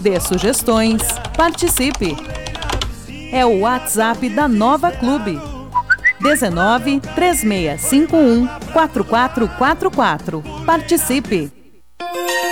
Dê sugestões. Participe. É o WhatsApp da Nova Clube. 19 3651 4444. Participe.